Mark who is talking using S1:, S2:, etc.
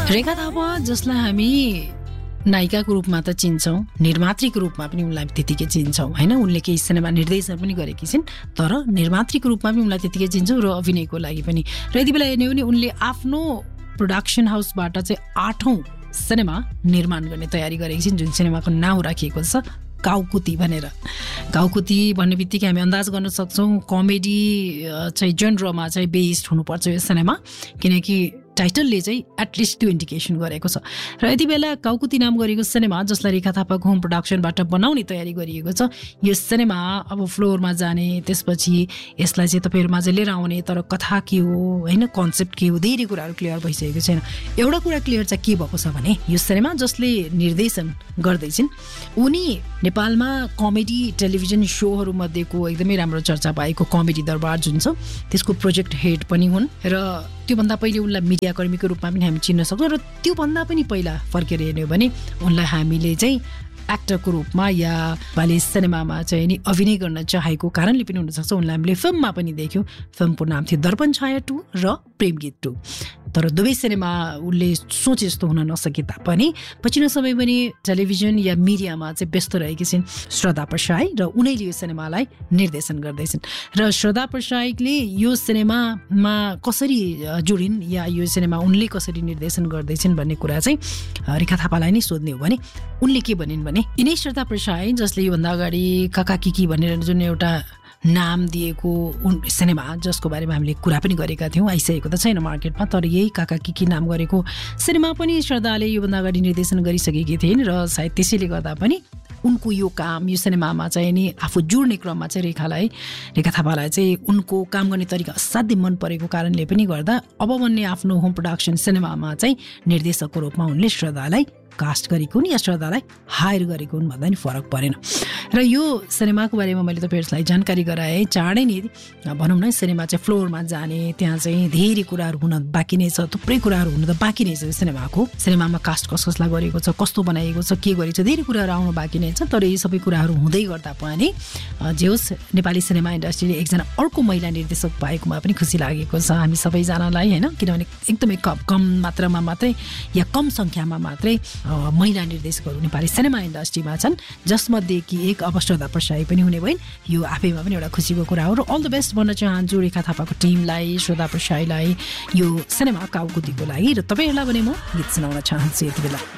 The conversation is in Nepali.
S1: रेखा थापा जसलाई हामी नायिकाको रूपमा त चिन्छौँ, निर्मात्रीको रूपमा पनि उनलाई त्यतिकै चिन्छौँ होइन। उनले केही सिनेमा निर्देशन पनि गरेकी छिन्, तर निर्मात्रीको रूपमा पनि उनलाई त्यतिकै चिन्छौँ र अभिनयको लागि पनि। र यति बेला हेर्ने हो भने उनले आफ्नो प्रोडक्सन हाउसबाट चाहिँ 8औं सिनेमा निर्माण गर्ने तयारी गरेकी छिन्, जुन सिनेमाको नाउँ राखिएको छ काउकुती भनेर। काउकुती भन्ने बित्तिकै हामी अन्दाज गर्न सक्छौँ कमेडी चाहिँ जनरमा चाहिँ बेस्ड हुनुपर्छ यो सिनेमा, किनकि टाइटलले चाहिँ एटलिस्ट त्यो इन्डिकेसन गरेको छ। र यति बेला काउकुती नाम गरेको सिनेमा जसलाई रेखा थापाको होम प्रोडक्सनबाट बनाउने तयारी गरिएको छ, यो सिनेमा अब फ्लोरमा जाने, त्यसपछि यसलाई चाहिँ तपाईँहरूमा चाहिँ लिएर आउने, तर कथा के हो होइन, कन्सेप्ट के हो, धेरै कुराहरू क्लियर भइसकेको छैन। एउटा कुरा क्लियर चाहिँ के भएको छ भने यो सिनेमा जसले निर्देशन गर्दैछिन् उनी नेपालमा कमेडी टेलिभिजन सोहरू मध्येको एकदमै राम्रो चर्चा पाएको कमेडी दरबार जुन छ त्यसको प्रोजेक्ट हेड पनि हुन्। र त्योभन्दा पहिले उनलाई मिडियाकर्मीको रूपमा पनि हामी चिन्न सक्छौँ। र त्योभन्दा पनि पहिला फर्केर हेर्ने हो भने उनलाई हामीले चाहिँ एक्टरको रूपमा या नेपाली सिनेमामा चाहिँ नि अभिनय गर्न चाहेको कारणले पनि हुनसक्छ उनलाई हामीले फिल्ममा पनि देख्यौँ। फिल्मको नाम थियो दर्पण छाया 2 र प्रेम गीत 2। तर दुवै सिनेमा उसले सोचे जस्तो हुन नसके तापनि पछिल्लो समय पनि टेलिभिजन या मिडियामा चाहिँ व्यस्त रहेकी छिन् श्रद्धा प्रसाई, र उनैले यो सिनेमालाई निर्देशन गर्दैछन्। र श्रद्धा प्रसाईले यो सिनेमामा कसरी जोडिन् या यो सिनेमा उनले कसरी निर्देशन गर्दैछन् भन्ने कुरा चाहिँ रेखा थापालाई नै सोध्ने हो भने उनले के भनिन् भने यिनै श्रद्धा प्रसाई जसले योभन्दा अगाडि काका किकी भनेर जुन एउटा नाम दिएको सिनेमा जसको बारेमा हामीले कुरा पनि गरेका थियौँ, आइसकेको त छैन मार्केटमा, तर यही काका किकी नाम गरेको सिनेमा पनि श्रद्धाले योभन्दा अगाडि निर्देशन गरिसकेकी थिइन्। र सायद त्यसैले गर्दा पनि उनको यो काम यो सिनेमामा चाहिँ नि आफू जोड्ने क्रममा चाहिँ रेखा थापालाई चाहिँ उनको काम गर्ने तरिका असाध्यै मन परेको कारणले पनि गर्दा अब भन्ने आफ्नो होम प्रोडक्सन सिनेमामा चाहिँ निर्देशकको रूपमा उनले श्रद्धालाई कास्ट गरेको हुन् या श्रद्धालाई हायर गरेको हुन् भन्दा नि फरक परेन। र यो सिनेमाको बारेमा मैले तपाईँहरूलाई जानकारी गराएँ। चाँडै नि भनौँ न सिनेमा चाहिँ फ्लोरमा जाने, त्यहाँ चाहिँ धेरै कुराहरू हुन बाँकी नै छ, थुप्रै कुराहरू हुन त बाँकी नै छ। सिनेमामा कास्ट कसलाई गरेको छ, कस्तो बनाएको छ, के गरेको छ, धेरै कुराहरू आउनु बाँकी नै छ। तर यी सबै कुराहरू हुँदै गर्दा पनि जे होस् नेपाली सिनेमा इन्डस्ट्रीले एकजना अर्को महिला निर्देशक पाएकोमा पनि खुसी लागेको छ हामी सबैजनालाई होइन। किनभने एकदमै कम मात्रामा मात्रै या कम सङ्ख्यामा मात्रै महिला निर्देशकहरू नेपाली सिनेमा इन्डस्ट्रीमा छन्, जसमध्ये कि एक अब श्रद्धा प्रसाई पनि हुने भइन्। यो आफैमा पनि एउटा खुसीको कुरा हो। र अल द बेस्ट भन्न चाहन्छु रेखा थापाको टिमलाई, श्रद्धा प्रसाईलाई यो सिनेमा काउकुतीको लागि। र तपाईँहरूलाई भने म गीत सुनाउन चाहन्छु यति बेला।